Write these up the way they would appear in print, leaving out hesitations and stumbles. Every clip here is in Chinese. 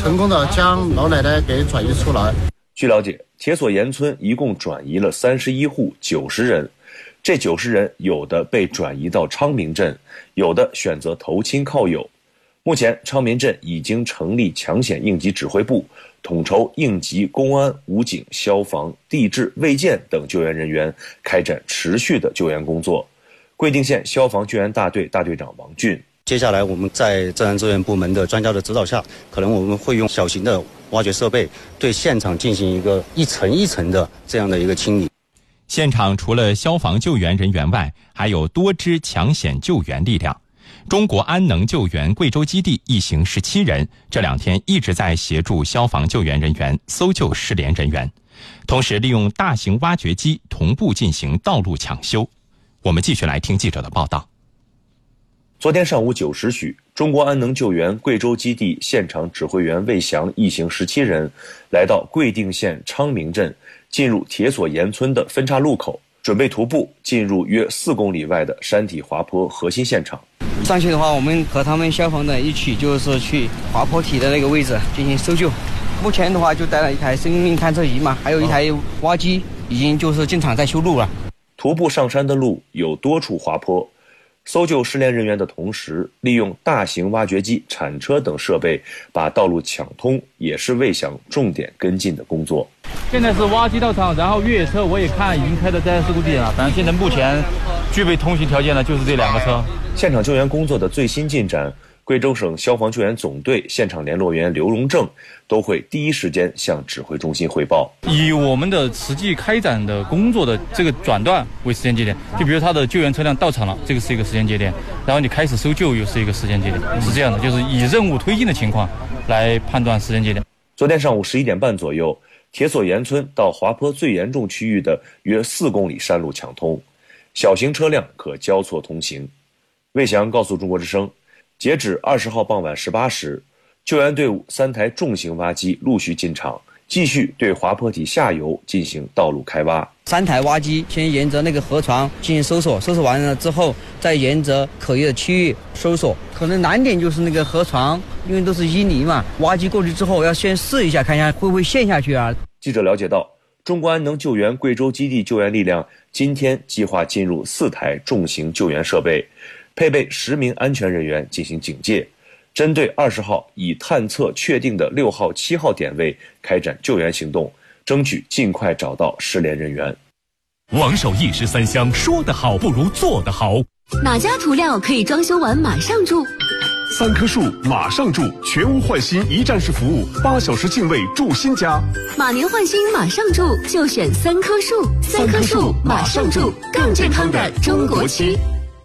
成功的将老奶奶给转移出来。 据了解，铁索岩村一共转移了31户90人，这90人有的被转移到昌明镇，有的选择投亲靠友。目前昌明镇已经成立抢险应急指挥部，统筹应急公安、武警、消防、地质、卫健等救援人员开展持续的救援工作。贵定县消防救援大队大队长王俊， 接下来我们在自然资源部门的专家的指导下，可能我们会用小型的挖掘设备对现场进行一层一层的这样的一个清理。 现场除了消防救援人员外，还有多支抢险救援力量。中国安能救援贵州基地一行17人，这2天一直在协助消防救援人员搜救失联人员，同时利用大型挖掘机同步进行道路抢修。我们继续来听记者的报道。 昨天上午9时许，中国安能救援贵州基地现场指挥员魏翔一行17人来到贵定县昌明镇，进入铁索岩村的分岔路口，准备徒步进入约4公里外的山体滑坡核心现场。 上去的话，我们和他们消防的一起就是去滑坡体的那个位置进行搜救。目前的话就带了一台生命探测仪嘛，还有一台挖机，已经就是进场在修路了。 徒步上山的路有多处滑坡，搜救失联人员的同时，利用大型挖掘机、铲车等设备把道路抢通，也是魏翔重点跟进的工作。 现在是挖机到场，然后越野车我也看已经开到灾害事故地了。反正现在目前具备通行条件的就是这2个车。 现场救援工作的最新进展，贵州省消防救援总队现场联络员刘荣正都会第一时间向指挥中心汇报， 以我们的实际开展的工作的这个转段为时间节点。就比如它的救援车辆到场了，这个是一个时间节点，然后你开始搜救又是一个时间节点，是这样的，就是以任务推进的情况来判断时间节点。 昨天上午11点半左右，铁索岩村到滑坡最严重区域的约4公里山路抢通，小型车辆可交错通行。魏翔告诉中国之声，截止20号傍晚18时，救援队伍3台重型挖机陆续进场，继续对滑坡体下游进行道路开挖。 3台挖机先沿着那个河床进行搜索，搜索完了之后再沿着可疑的区域搜索。可能难点就是那个河床，因为都是淤泥嘛，挖机过去之后要先试一下，看一下会不会陷下去啊。 记者了解到，中国安能救援贵州基地救援力量今天计划进入4台重型救援设备，配备10名安全人员进行警戒，针对20号已探测确定的6号、7号点位开展救援行动，争取尽快找到失联人员。 王守义13香，说得好不如做得好。 哪家涂料可以装修完马上住 ？3棵树马上住，全屋换新一站式服务，8小时进位住新家。 马年换新马上住，就选3棵树，3棵树马上住，更健康的中国区。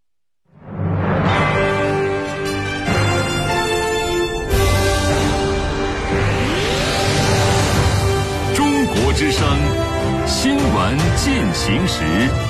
中国之声新闻进行时。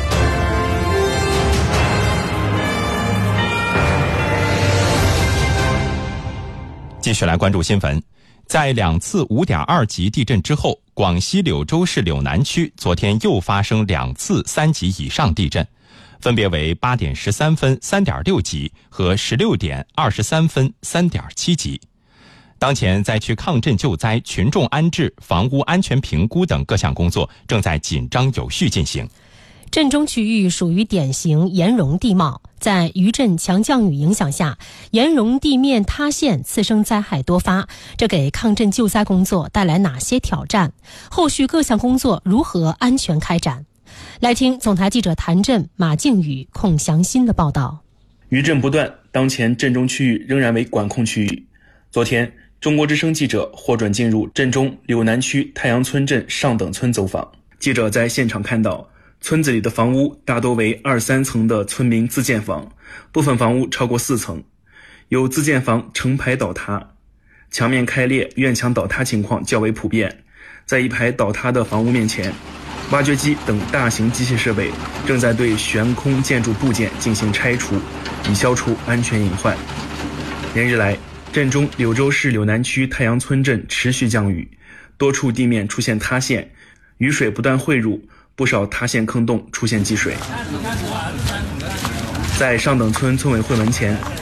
继续来关注新闻，在2次5.2级地震之后，广西柳州市柳南区昨天又发生2次3级以上地震，分别为8点13分 3.6 级和16点23分 3.7 级。当前灾区抗震救灾、群众安置、房屋安全评估等各项工作正在紧张有序进行。 震中区域属于典型岩溶地貌，在余震强降雨影响下，岩溶地面塌陷次生灾害多发，这给抗震救灾工作带来哪些挑战？后续各项工作如何安全开展？来听总台记者谭震、马静宇、孔祥新的报道。 余震不断，当前震中区域仍然为管控区域。昨天，中国之声记者获准进入震中柳南区太阳村镇上等村走访。记者在现场看到，村子里的房屋大多为2、3层的村民自建房，部分房屋超过4层，有自建房成排倒塌，墙面开裂、院墙倒塌情况较为普遍。在一排倒塌的房屋面前，挖掘机等大型机械设备正在对悬空建筑部件进行拆除，以消除安全隐患。连日来，震中柳州市柳南区太阳村镇持续降雨，多处地面出现塌陷，雨水不断汇入，不少塌陷坑洞出现积水。在上等村村委会门前，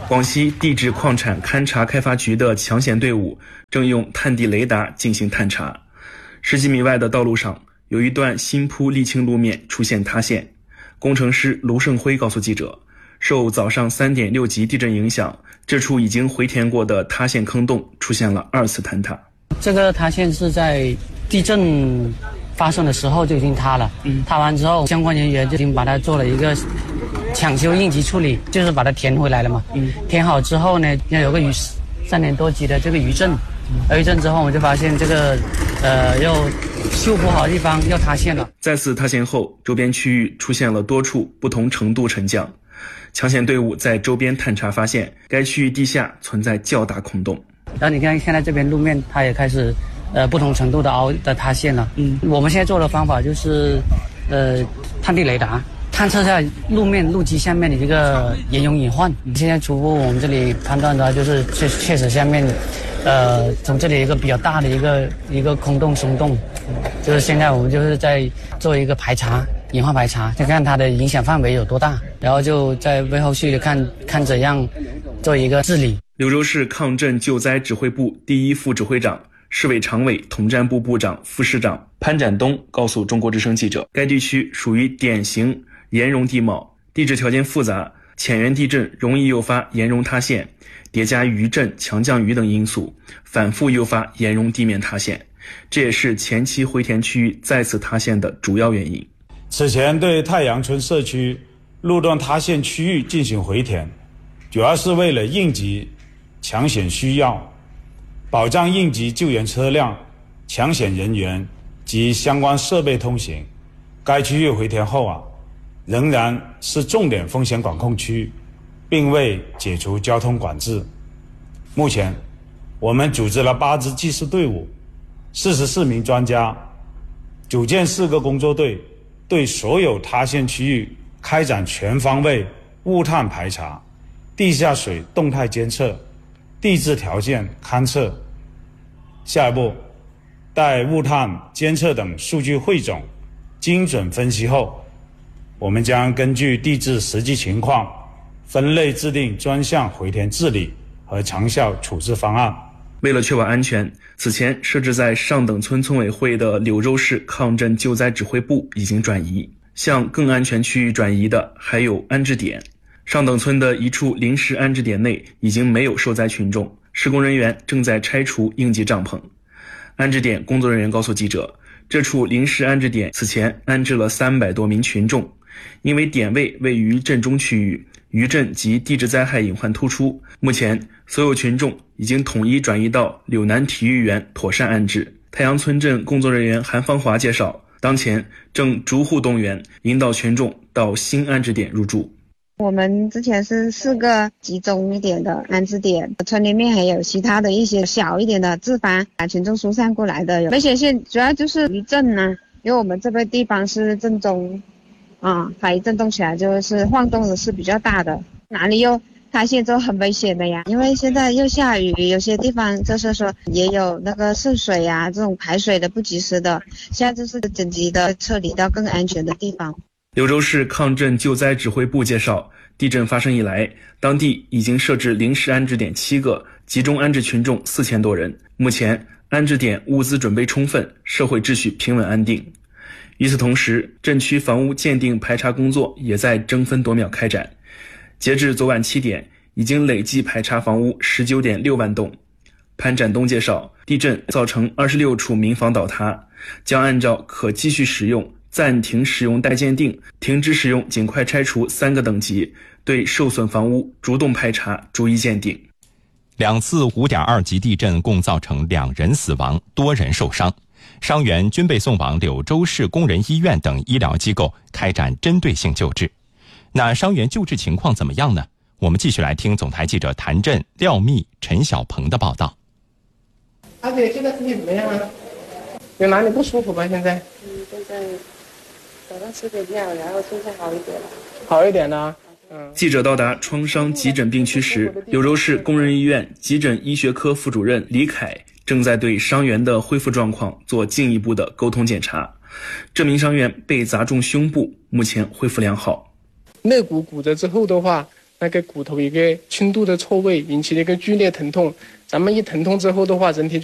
广西地质矿产勘察开发局的抢险队伍正用探地雷达进行探查。10几米外的道路上有一段新铺沥青路面出现塌陷。工程师卢胜辉告诉记者，受早上3.6级地震影响，这处已经回填过的塌陷坑洞出现了2次坍塌。 这个塌陷是在地震发生的时候就已经塌了，塌完之后相关人员就已经把它做了一个抢修应急处理，就是把它填回来了嘛。填好之后呢，要有个3.多级的这个余震，余震之后我们就发现这个又修补好的地方又塌陷了。 再次塌陷后，周边区域出现了多处不同程度沉降。抢险队伍在周边探查发现，该区域地下存在较大空洞。 然后你看现在这边路面它也开始不同程度的塌陷了。我们现在做的方法就是探地雷达探测一下路基下面的这个岩溶隐患。现在初步我们这里判断的话，就是确实下面从这里一个比较大的一个空洞松动，就是现在我们就是在做一个排查，隐患排查，就看它的影响范围有多大，然后就在为后续的看怎样做一个治理。 柳州市抗震救灾指挥部第1副指挥长、市委常委统战部部长、副市长潘展东告诉中国之声记者，该地区属于典型岩溶地貌，地质条件复杂，浅源地震容易诱发岩溶塌陷，叠加余震、强降雨等因素，反复诱发岩溶地面塌陷，这也是前期回填区域再次塌陷的主要原因。 此前对太阳村社区路段塌陷区域进行回填，主要是为了应急抢险需要，保障应急救援车辆、抢险人员及相关设备通行。该区域回填后仍然是重点风险管控区，并未解除交通管制。目前我们组织了8支技师队伍，44名专家，组建4个工作队，对所有塌陷区域开展全方位物探排查、地下水动态监测、地质条件勘测。下一步，待物探、监测等数据汇总、精准分析后，我们将根据地质实际情况，分类制定专项回填治理和长效处置方案。 为了确保安全，此前设置在上等村村委会的柳州市抗震救灾指挥部已经转移，向更安全区域转移的还有安置点。上等村的一处临时安置点内已经没有受灾群众，施工人员正在拆除应急帐篷。安置点工作人员告诉记者，这处临时安置点此前安置了300多名群众，因为点位位于震中区域，余震及地质灾害隐患突出，目前所有群众已经统一转移到柳南体育园妥善安置。太阳村镇工作人员韩芳华介绍，当前正逐户动员，引导群众到新安置点入住。 我们之前是4个集中一点的安置点，村里面还有其他的一些小一点的自发把群众疏散过来的。危险线主要就是余震呢，因为我们这个地方是震中它一震动起来就是晃动的是比较大的，哪里又塌陷就很危险的呀。因为现在又下雨，有些地方就是说也有那个渗水啊，这种排水的不及时的，现在就是紧急的撤离到更安全的地方。 柳州市抗震救灾指挥部介绍，地震发生以来，当地已经设置临时安置点7个，集中安置群众4000多人。目前安置点物资准备充分，社会秩序平稳安定。与此同时，震区房屋鉴定排查工作也在争分夺秒开展。截至昨晚7点，已经累计排查房屋19.6万栋。潘展东介绍，地震造成26处民房倒塌，将按照可继续使用、暂停使用待鉴定、停止使用尽快拆除3个等级，对受损房屋主动排查，逐一鉴定。 2次5.2级地震共造成2人死亡，多人受伤，伤员均被送往柳州市工人医院等医疗机构开展针对性救治。那伤员救治情况怎么样呢？我们继续来听总台记者谭震、廖密、陈小鹏的报道。 阿姐，现在身体怎么样啊？有哪里不舒服吗？现在？ 现在早上吃点药，然后现在好一点了。 好一点了。 记者到达创伤急诊病区时，柳州市工人医院急诊医学科副主任李凯正在对伤员的恢复状况做进一步的沟通检查。这名伤员被砸中胸部，目前恢复良好。 肋骨骨折之后的话， 那个骨头一个轻度的错位引起的一个剧烈疼痛。咱们一疼痛之后的话，人体